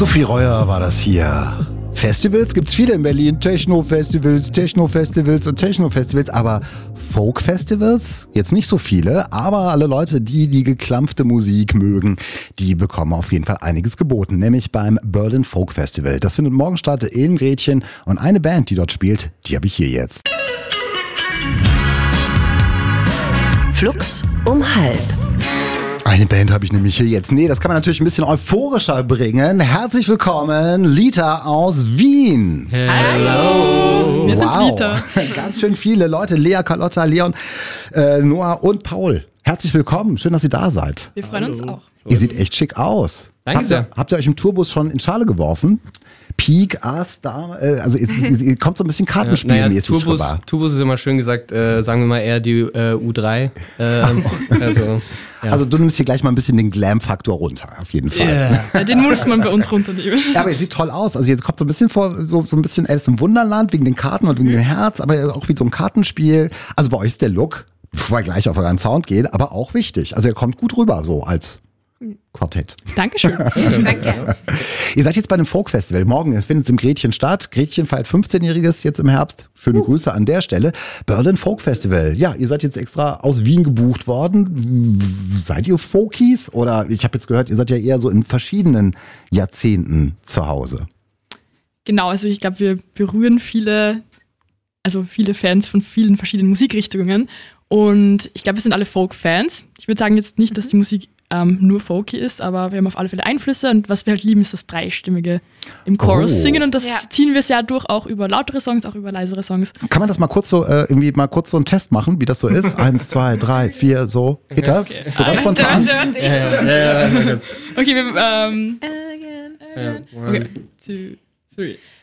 Sophie Reuer war das hier. Festivals gibt's viele in Berlin. Techno-Festivals und Techno-Festivals. Aber Folk-Festivals? Jetzt nicht so viele. Aber alle Leute, die geklampfte Musik mögen, die bekommen auf jeden Fall einiges geboten. Nämlich beim Berlin Folk Festival. Das findet morgen statt in Gretchen. Und eine Band, die dort spielt, die habe ich hier jetzt. Flux um halb. Eine Band habe ich nämlich hier jetzt. Nee, das kann man natürlich ein bisschen euphorischer bringen. Herzlich willkommen, Lita aus Wien. Hallo. Wir sind Lita. Ganz schön viele Leute. Lea, Carlotta, Leon, Noah und Paul. Herzlich willkommen. Schön, dass ihr da seid. Wir freuen uns auch. Ihr seht echt schick aus. Danke sehr. Habt ihr euch im Tourbus schon in Schale geworfen? Peak, A, Star, also ihr kommt so ein bisschen kartenspielmäßig rüber. Tourbus ist immer schön gesagt, sagen wir mal eher die U3. Also du nimmst hier gleich mal ein bisschen den Glam-Faktor runter, auf jeden Fall. Yeah. Ja, den muss man bei uns runternehmen. Ja, aber ihr sieht toll aus. Also ihr kommt so ein bisschen vor, so ein bisschen Alice im Wunderland, wegen den Karten und wegen dem Herz, aber auch wie so ein Kartenspiel. Also bei euch ist der Look, bevor wir gleich auf euren Sound gehen, aber auch wichtig. Also ihr kommt gut rüber, so als Quartett. Dankeschön. Danke. Ihr seid jetzt bei einem Folk-Festival. Morgen findet es im Gretchen statt. Gretchen feiert 15-Jähriges jetzt im Herbst. Schöne Grüße an der Stelle. Berlin Folk Festival. Ja, ihr seid jetzt extra aus Wien gebucht worden. Seid ihr Folkies? Oder ich habe jetzt gehört, ihr seid ja eher so in verschiedenen Jahrzehnten zu Hause. Genau, also ich glaube, wir berühren viele Fans von vielen verschiedenen Musikrichtungen. Und ich glaube, wir sind alle Folk-Fans. Ich würde sagen jetzt nicht, dass die Musik nur folky ist, aber wir haben auf alle Fälle Einflüsse und was wir halt lieben, ist das Dreistimmige im Chorus singen und das ziehen wir es ja durch, auch über lautere Songs, auch über leisere Songs. Kann man das mal kurz so einen Test machen, wie das so ist? 1, 2, 3, 4, so. Geht das? Okay. So ganz spontan? Okay, wir okay, 2, 3.